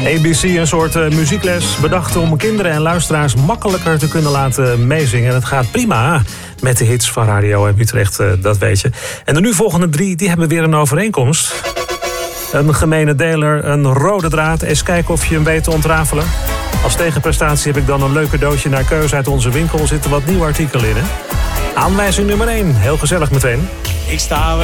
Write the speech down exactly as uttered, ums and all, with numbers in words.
A B C, een soort uh, muziekles bedacht om kinderen en luisteraars makkelijker te kunnen laten meezingen. En het gaat prima met de hits van Radio Utrecht, uh, dat weet je. En de nu volgende drie, die hebben weer een overeenkomst. Een gemene deler, een rode draad. Eens kijken of je hem weet te ontrafelen. Als tegenprestatie heb ik dan een leuk cadeautje naar keuze uit onze winkel. Er zitten wat nieuwe artikelen in, hè? Aanwijzing nummer één, heel gezellig meteen. Ik sta